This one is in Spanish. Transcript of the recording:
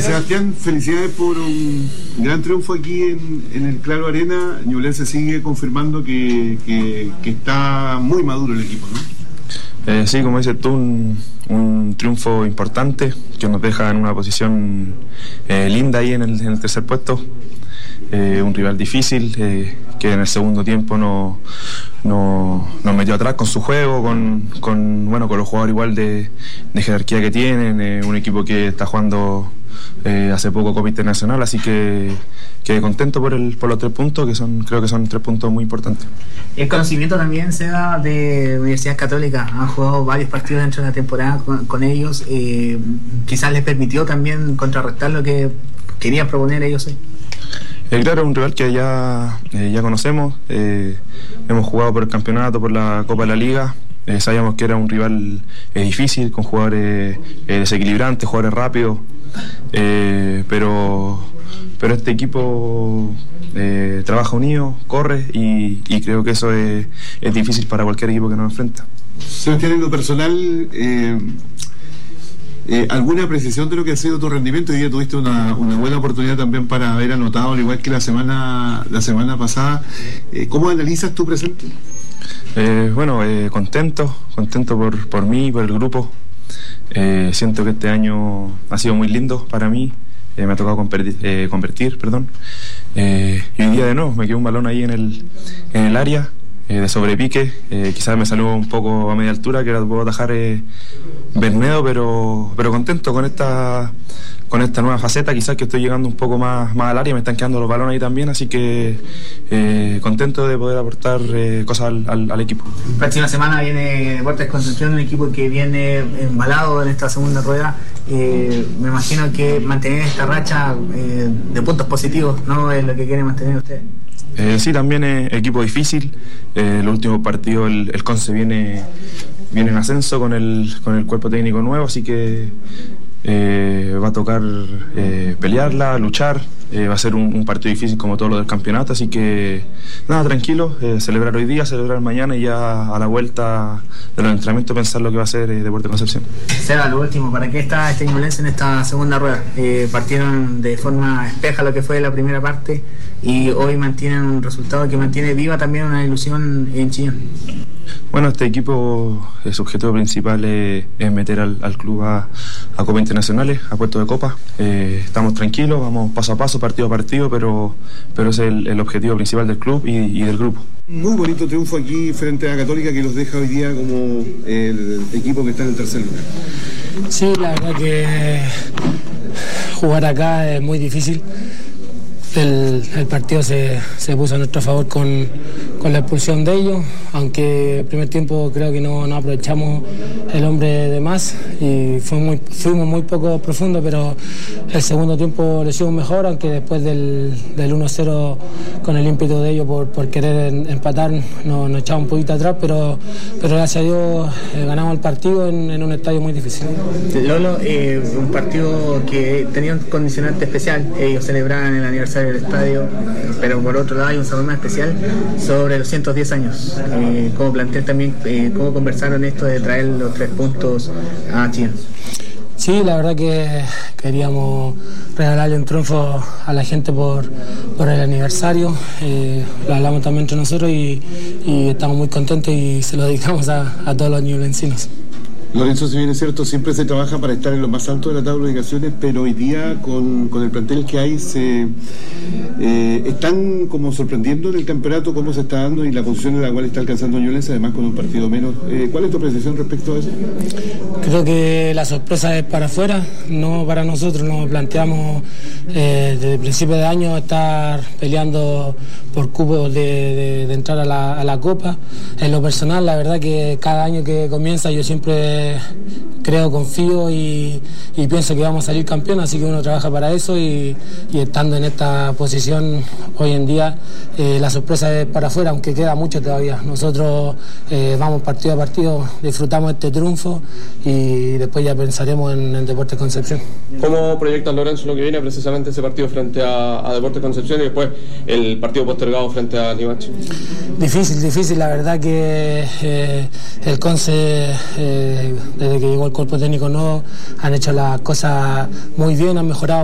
Sebastián, felicidades por un gran triunfo aquí en el Claro Arena. Ñublense sigue confirmando que está muy maduro el equipo, ¿no? Sí, como dices tú, un triunfo importante que nos deja en una posición linda ahí en el tercer puesto. Un rival difícil que en el segundo tiempo nos metió atrás con su juego, con los jugadores igual de jerarquía que tienen, un equipo que está jugando hace poco Copa Internacional, así que contento por los 3 puntos, creo que son 3 puntos muy importantes. El conocimiento también se da de Universidad Católica, han jugado varios partidos dentro de la temporada con ellos, quizás les permitió también contrarrestar lo que querían proponer ellos hoy. Claro, un rival que ya conocemos, hemos jugado por el campeonato, por la Copa de la Liga, sabíamos que era un rival difícil, con jugadores desequilibrantes, jugadores rápidos, pero este equipo trabaja unido, corre y creo que eso es difícil para cualquier equipo que nos enfrenta. Sebastián, en lo personal, ¿alguna apreciación de lo que ha sido tu rendimiento? Hoy día tuviste una buena oportunidad también para haber anotado, al igual que la semana pasada. ¿Cómo analizas tu presente? Contento por mí, por el grupo. Siento que este año ha sido muy lindo para mí. Me ha tocado convertir. Y hoy día de nuevo me quedó un balón ahí en el área de sobrepique. Quizás me salió un poco a media altura, que ahora puedo atajar Bernedo, pero contento con esta nueva faceta. Quizás que estoy llegando un poco más al área, me están quedando los balones ahí también, así que contento de poder aportar cosas al equipo. La próxima semana viene Deportes Concepción, un equipo que viene embalado en esta segunda rueda. Me imagino que mantener esta racha de puntos positivos, ¿no?, es lo que quieren mantener ustedes. Sí, también es equipo difícil. Los últimos partidos el Conce viene en ascenso con el cuerpo técnico nuevo, así que va a tocar pelearla, luchar. Va a ser un partido difícil como todo lo del campeonato, así que nada, tranquilo, celebrar hoy día, celebrar mañana y ya a la vuelta de los entrenamientos pensar lo que va a ser Deportes Concepción. Seba, lo último, ¿para qué está este Ñublense en esta segunda rueda? Partieron de forma espeja lo que fue la primera parte y hoy mantienen un resultado que mantiene viva también una ilusión en Chillán. Bueno, este equipo, su objetivo principal es meter al club a Copa Internacionales, a puestos de Copa. Estamos tranquilos, vamos paso a paso, partido a partido, pero ese es el objetivo principal del club y del grupo. Muy bonito triunfo aquí frente a Católica, que los deja hoy día como el equipo que está en el tercer lugar. Sí, la verdad que jugar acá es muy difícil. El partido se puso a nuestro favor con la expulsión de ellos, aunque el primer tiempo creo que no aprovechamos el hombre de más y fuimos muy poco profundos, pero el segundo tiempo lo hicimos mejor, aunque después del 1-0 con el ímpetu de ellos por querer empatar nos echaba un poquito atrás, pero gracias a Dios ganamos el partido en un estadio muy difícil. Lolo, un partido que tenía un condicionante especial, ellos celebraban el aniversario del estadio, pero por otro lado hay un sabor más especial sobre los 110 años. ¿Cómo plantear también, cómo conversaron esto de traer los 3 puntos a Chillán? Sí, la verdad que queríamos regalarle un triunfo a la gente por el aniversario. Lo hablamos también entre nosotros y estamos muy contentos y se lo dedicamos a todos los ñublencinos. Lorenzo, si bien es cierto, siempre se trabaja para estar en lo más alto de la tabla de ubicaciones, pero hoy día con el plantel que hay están como sorprendiendo en el campeonato cómo se está dando y la posición en la cual está alcanzando Ñublense, además con un partido menos. ¿Cuál es tu apreciación respecto a eso? Creo que la sorpresa es para afuera, no para nosotros. Nos planteamos desde el principio de año estar peleando por cupos de entrar a la Copa. En lo personal, la verdad que cada año que comienza yo siempre creo, confío y pienso que vamos a salir campeón, así que uno trabaja para eso y estando en esta posición hoy en día la sorpresa es para afuera, aunque queda mucho todavía. Nosotros vamos partido a partido, disfrutamos este triunfo y después ya pensaremos en Deportes Concepción. ¿Cómo proyectas, Lorenzo, lo que viene precisamente ese partido frente a Deportes Concepción y después el partido postergado frente a Limache? Difícil, la verdad que el Conce desde que llegó el cuerpo técnico nuevo han hecho las cosas muy bien, han mejorado